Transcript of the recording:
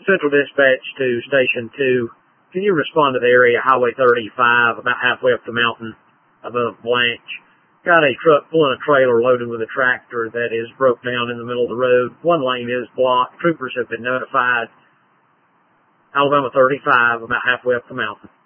Central Dispatch to Station 2. Can you respond to the area, Highway 35, about halfway up the mountain above Blanche? Got a truck pulling a trailer loaded with a tractor that is broke down in the middle of the road. One lane is blocked. Troopers have been notified. Alabama 35, about halfway up the mountain.